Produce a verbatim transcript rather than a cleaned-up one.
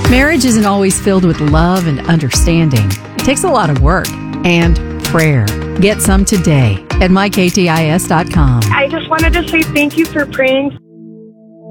Marriage isn't always filled with love and understanding. It takes a lot of work and prayer. Get some today at my k t i s dot com. I just wanted to say thank you for praying